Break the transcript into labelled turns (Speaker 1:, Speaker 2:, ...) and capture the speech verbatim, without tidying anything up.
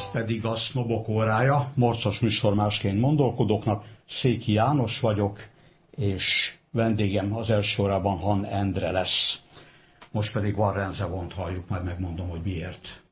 Speaker 1: pedig a Sznobok órája, morcos műsor másként gondolkodóknak. Széki János vagyok, és vendégem az első órában Han Endre lesz. Most pedig Varrenze Vont halljuk, majd megmondom, hogy miért.